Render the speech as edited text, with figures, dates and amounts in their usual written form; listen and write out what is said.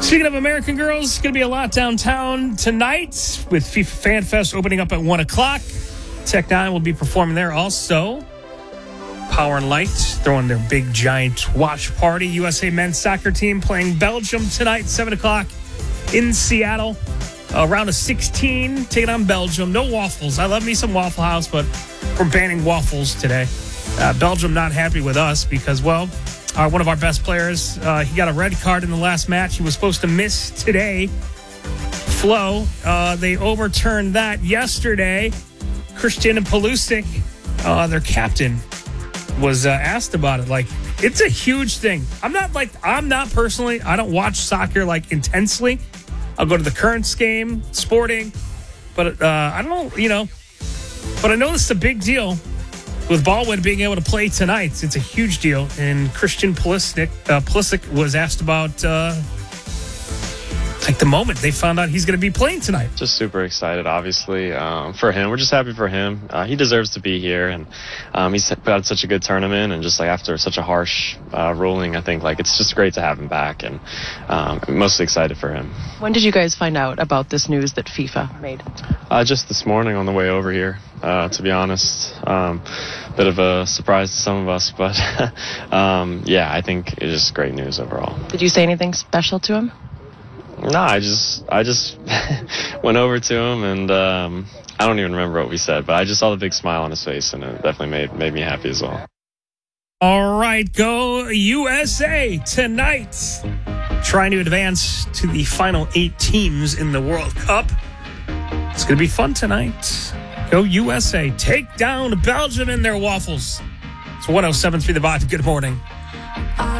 Speaking of American Girls, it's going to be a lot downtown tonight with FIFA Fan Fest opening up at 1 o'clock. Tech 9 will be performing there also. Power and Light throwing their big, giant watch party. USA men's soccer team playing Belgium tonight, 7 o'clock in Seattle. Round of 16, taking on Belgium. No waffles. I love me some Waffle House, but we're banning waffles today. Belgium not happy with us because, well, one of our best players, he got a red card in the last match. He was supposed to miss today. Flo, they overturned that yesterday. Christian Pulisic, their captain, was asked about it. Like, it's a huge thing. I'm not personally, I don't watch soccer like intensely. I'll go to the Currents game, sporting, but I don't know, but I know this is a big deal with Baldwin being able to play tonight. It's a huge deal. And Christian Pulisic was asked about the moment they found out he's going to be playing tonight. Just super excited, obviously, for him. We're just happy for him. He deserves to be here, and he's put out such a good tournament, and just after such a harsh ruling, I think it's just great to have him back, and I'm mostly excited for him. When did you guys find out about this news that FIFA made? Just this morning on the way over here, to be honest. Bit of a surprise to some of us, but yeah, I think it's just great news overall. Did you say anything special to him? No, I just went over to him, and I don't even remember what we said, but I just saw the big smile on his face, and it definitely made me happy as well. All right, go USA tonight. Trying to advance to the final 8 teams in the World Cup. It's going to be fun tonight. Go USA. Take down Belgium and their waffles. It's 107.3 The Bot. Good morning.